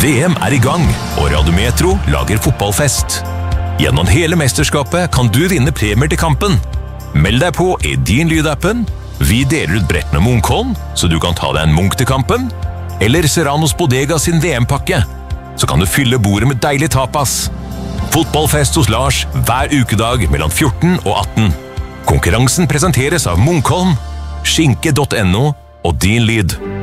VM I gang, og Radio Metro lager fotballfest. Gjennom hele mesterskapet kan du vinne premier til kampen. Meld deg på i din lydappen. Vi deler ut brettene Munkholm, så du kan ta deg en Munk til kampen. Eller Serranos Bodega sin VM-pakke. Så kan du fylle bordet med deilig tapas. Fotballfest hos Lars hver ukedag mellom 14 og 18. Konkurransen presenteres av Munkholm, skinke.no og Din Lyd.